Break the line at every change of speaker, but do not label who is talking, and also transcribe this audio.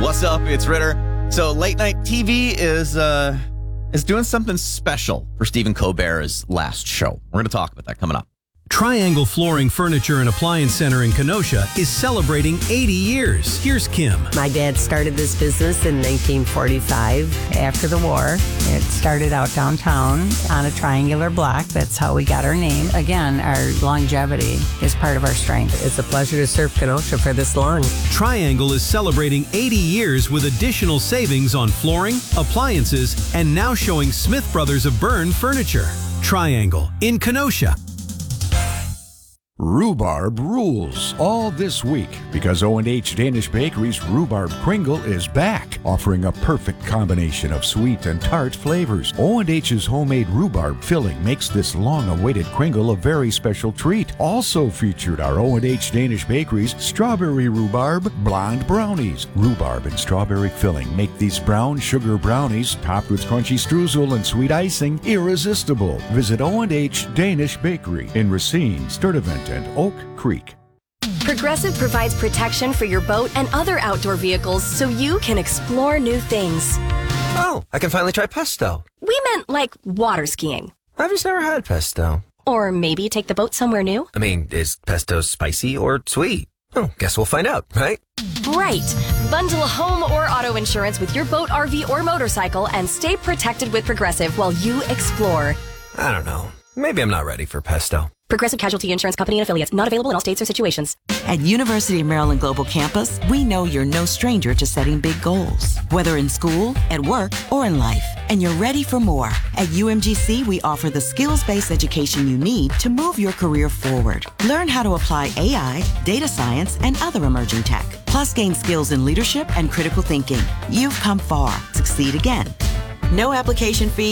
What's up? It's Ritter. So late night TV is doing something special for Stephen Colbert's last show. We're going to talk about that coming up.
Triangle Flooring Furniture and Appliance Center in Kenosha is celebrating 80 years. Here's Kim.
My dad started this business in 1945 after the war. It started out downtown on a triangular block. That's how we got our name. Again, our longevity is part of our strength. It's a pleasure to serve Kenosha for this long.
Triangle is celebrating 80 years with additional savings on flooring, appliances, and now showing Smith Brothers of Bern furniture. Triangle in Kenosha.
Rhubarb rules all this week because O&H Danish Bakery's Rhubarb Kringle is back, offering a perfect combination of sweet and tart flavors. O&H's homemade rhubarb filling makes this long-awaited Kringle a very special treat. Also featured are O&H Danish Bakery's Strawberry Rhubarb Blonde Brownies. Rhubarb and strawberry filling make these brown sugar brownies, topped with crunchy streusel and sweet icing, irresistible. Visit O&H Danish Bakery in Racine, Sturtevant, and Oak Creek.
Progressive provides protection for your boat and other outdoor vehicles so you can explore new things.
Oh, I can finally try pesto.
We meant like water skiing.
I've just never had pesto.
Or maybe take the boat somewhere new.
I mean, is pesto spicy or sweet? Oh, guess we'll find out, right?
Right. Bundle home or auto insurance with your boat, RV, or motorcycle and stay protected with Progressive while you explore.
I don't know. Maybe I'm not ready for pesto.
Progressive Casualty Insurance Company and Affiliates. Not available in all states or situations.
At University of Maryland Global Campus, we know you're no stranger to setting big goals, whether in school, at work, or in life. And you're ready for more. At UMGC, we offer the skills-based education you need to move your career forward. Learn how to apply AI, data science, and other emerging tech. Plus, gain skills in leadership and critical thinking. You've come far. Succeed again. No application fee.